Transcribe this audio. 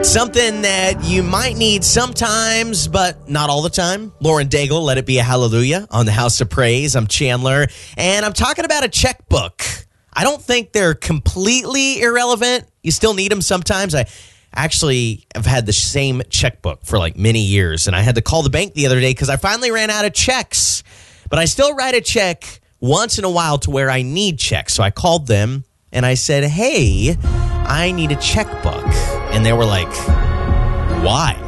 Something that you might need sometimes, but not all the time. Lauren Daigle, Let It Be a Hallelujah on the House of Praise. I'm Chandler, and I'm talking about a checkbook. I don't think they're completely irrelevant. You still need them sometimes. I actually have had the same checkbook for like many years, and I had to call the bank the other day because I finally ran out of checks. But I still write a check once in a while to where I need checks. So I called them, and I said, hey, I need a checkbook. And they were like, why?